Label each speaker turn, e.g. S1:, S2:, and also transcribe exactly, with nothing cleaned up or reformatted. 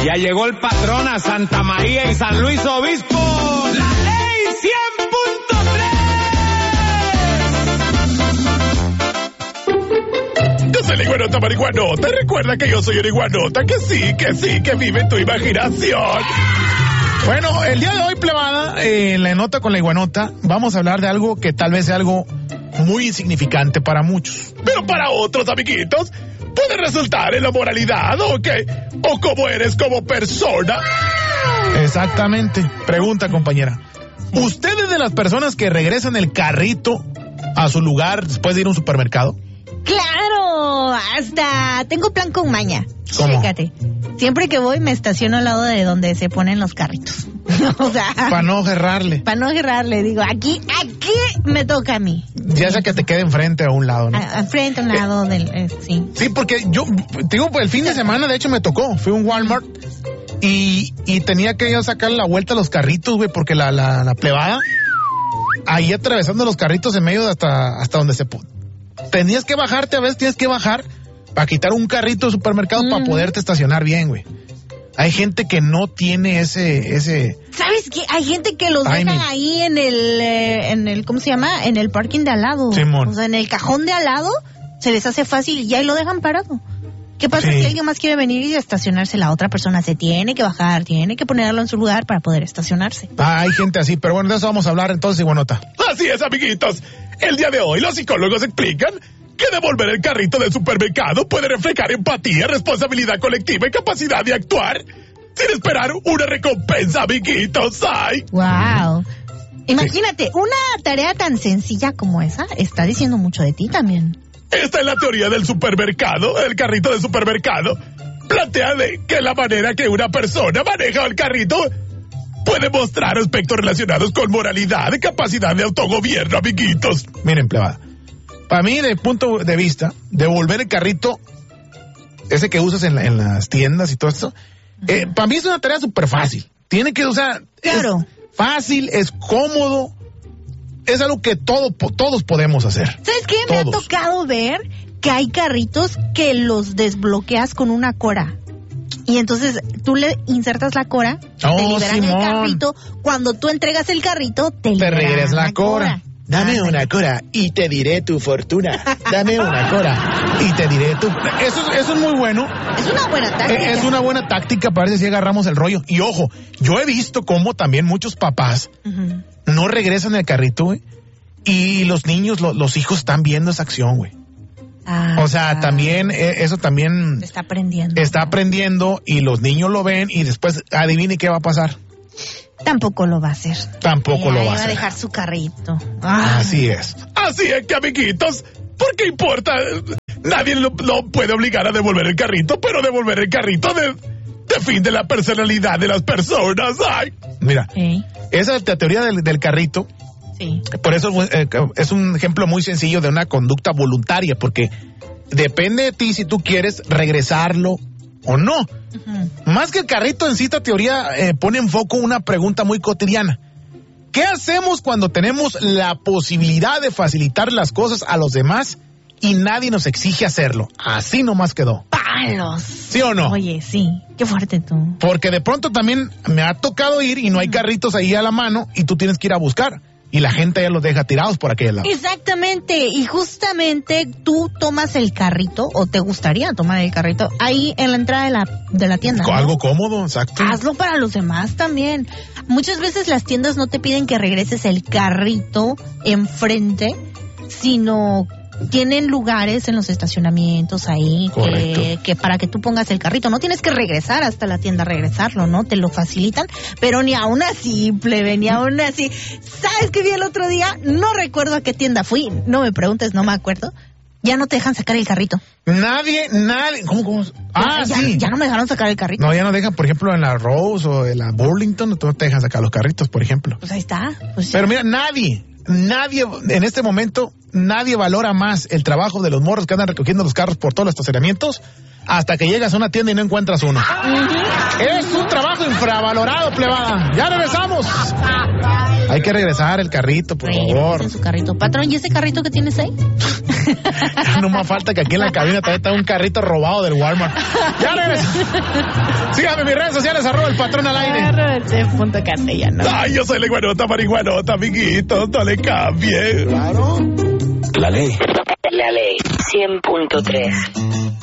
S1: Ya llegó el patrón a Santa María y San Luis Obispo. La ley cien punto tres.
S2: Yo soy la iguanota marihuanota. Recuerda que yo soy una iguanota. Que sí, que sí, que vive en tu imaginación.
S3: Bueno, el día de hoy, plebada, eh, en la nota con la iguanota, vamos a hablar de algo que tal vez sea algo muy insignificante para muchos.
S2: Pero para otros, amiguitos, puede resultar en la moralidad, ¿o qué? O cómo eres como persona.
S3: Exactamente. Pregunta, compañera. ¿Usted es de las personas que regresan el carrito a su lugar después de ir a un supermercado?
S4: ¡Claro! Hasta tengo plan con maña.
S3: ¿Cómo?
S4: Fíjate. Siempre que voy me estaciono al lado de donde se ponen los carritos. O sea...
S3: Para no gerrarle.
S4: Para no gerrarle. Digo, aquí, aquí me toca a mí.
S3: Ya sea que te quede enfrente a un lado, ¿no?
S4: A, a frente, a un lado eh, del... Eh, sí.
S3: Sí, porque yo, te digo, pues el fin de semana, de hecho, me tocó. Fui a un Walmart y, y tenía que yo sacar la vuelta a los carritos, güey, porque la, la, la plebada, ahí atravesando los carritos en medio de hasta, hasta donde se... Tenías que bajarte, a veces tienes que bajar para quitar un carrito de supermercado mm. para poderte estacionar bien, güey. Hay gente que no tiene ese... ese
S4: ¿Sabes qué? Hay gente que los dejan ahí en el, eh, en el... ¿Cómo se llama? En el parking de al lado.
S3: Simón.
S4: O sea, en el cajón de al lado se les hace fácil y ahí lo dejan parado. ¿Qué pasa
S3: sí.
S4: si alguien más quiere venir y estacionarse? La otra persona se tiene que bajar, tiene que ponerlo en su lugar para poder estacionarse.
S3: Ah, hay gente así, pero bueno, de eso vamos a hablar entonces, iguanota.
S2: Así es, amiguitos. El día de hoy los psicólogos explican que devolver el carrito del supermercado puede reflejar empatía, responsabilidad colectiva y capacidad de actuar sin esperar una recompensa, amiguitos. ¡Ay!
S4: ¡Wow! Imagínate, una tarea tan sencilla como esa está diciendo mucho de ti también.
S2: Esta es la teoría del supermercado, el carrito del supermercado. Plantea de que la manera que una persona maneja el carrito puede mostrar aspectos relacionados con moralidad y capacidad de autogobierno, amiguitos.
S3: Miren, plebada. Para mí, de punto de vista, devolver el carrito, ese que usas en, la, en las tiendas y todo esto, uh-huh. eh, para mí es una tarea súper fácil. Tiene que usar...
S4: Claro.
S3: Es fácil, es cómodo, es algo que todo, todos podemos hacer.
S4: ¿Sabes qué?
S3: Todos.
S4: Me ha tocado ver que hay carritos que los desbloqueas con una cora. Y entonces tú le insertas la cora,
S3: oh,
S4: te liberan
S3: Simón.
S4: el carrito. Cuando tú entregas el carrito, te,
S3: te
S4: liberan
S3: regresas la,
S4: la
S3: cora.
S4: cora.
S3: Dame una cora y te diré tu fortuna. Dame una cora y te diré tu... Eso, eso es muy bueno.
S4: Es una buena táctica.
S3: Es una buena táctica, parece si agarramos el rollo. Y ojo, yo he visto cómo también muchos papás uh-huh. no regresan el carrito, güey. Y los niños, lo, los hijos están viendo esa acción, güey.
S4: Ah,
S3: o sea, también, eh, eso también...
S4: Está aprendiendo.
S3: Está aprendiendo y los niños lo ven y después, adivine qué va a pasar.
S4: Tampoco lo va a hacer.
S3: Tampoco
S4: Ella
S3: lo va a
S4: va
S3: hacer.
S4: a dejar su carrito.
S3: Ah. Así es.
S2: Así es que, amiguitos, ¿por qué importa? Nadie lo, lo puede obligar a devolver el carrito, pero devolver el carrito de, defiende la personalidad de las personas. Ay.
S3: Mira,
S4: ¿Eh?
S3: esa es la teoría del, del carrito.
S4: Sí.
S3: Por eso eh, es un ejemplo muy sencillo de una conducta voluntaria, porque depende de ti si tú quieres regresarlo o no. Uh-huh. Más que el carrito en sí, esta teoría eh, pone en foco una pregunta muy cotidiana. ¿Qué hacemos cuando tenemos la posibilidad de facilitar las cosas a los demás y nadie nos exige hacerlo? Así nomás quedó.
S4: ¡Palos!
S3: ¿Sí o no?
S4: Oye, sí. Qué fuerte tú.
S3: Porque de pronto también me ha tocado ir y no hay carritos ahí a la mano y tú tienes que ir a buscar. Y la gente ya los deja tirados por aquel lado.
S4: Exactamente, y justamente tú tomas el carrito, o te gustaría tomar el carrito, ahí en la entrada de la, de la tienda, ¿no?
S3: Algo cómodo, exacto.
S4: Hazlo para los demás también. Muchas veces las tiendas no te piden que regreses el carrito enfrente, sino tienen lugares en los estacionamientos ahí que, que para que tú pongas el carrito. No tienes que regresar hasta la tienda a regresarlo, ¿no? Te lo facilitan, pero ni aún así, plebe, ni aún así. ¿Sabes qué vi el otro día? No recuerdo a qué tienda fui, no me preguntes, no me acuerdo. Ya no te dejan sacar el carrito.
S3: Nadie, nadie, ¿cómo, cómo? Ah,
S4: ya,
S3: sí.
S4: Ya no me dejaron sacar el carrito.
S3: No, ya no dejan, por ejemplo, en la Rose o en la Burlington, no te dejan sacar los carritos, por ejemplo.
S4: Pues ahí está. Pues
S3: pero mira, nadie, nadie, en este momento, nadie valora más el trabajo de los morros que andan recogiendo los carros por todos los estacionamientos hasta que llegas a una tienda y no encuentras uno. Uh-huh. Es un trabajo infravalorado, plebada. Ya regresamos. Hay que regresar el carrito, por
S4: Regresen
S3: favor.
S4: Su carrito. Patrón, ¿y ese carrito que tienes ahí?
S3: Ya no más falta que aquí en la cabina también está un carrito robado del Walmart. Ya regreso. Síganme en mis redes sociales, arroba el patrón al aire.
S4: Arroba el chef punto castellano.
S2: Ay, yo soy la iguanota, marihuanota, amiguitos, no le cambien.
S5: Claro. La ley. La ley cien punto tres.